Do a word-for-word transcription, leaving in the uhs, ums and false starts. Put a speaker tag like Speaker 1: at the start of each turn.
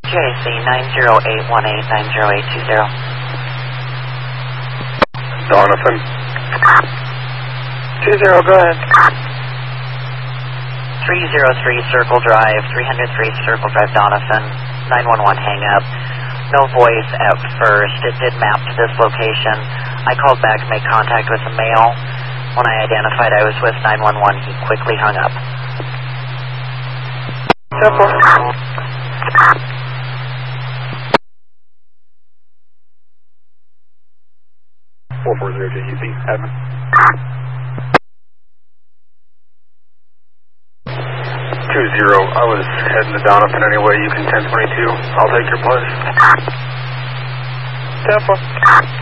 Speaker 1: J C nine zero eight one eight nine zero eight two zero.
Speaker 2: Donovan.
Speaker 3: two zero, go ahead.
Speaker 1: three zero three Circle Drive, three oh three Circle Drive, Donovan. nine one one hang up. No voice at first. It did map to this location. I called back to make contact with the male. When I identified I was with nine one one, he quickly hung up.
Speaker 3: Simple.
Speaker 2: four four zero J U C, admin. two zero, I was heading to Donovan anyway. You can ten twenty-two. I'll take your place.
Speaker 3: Simple.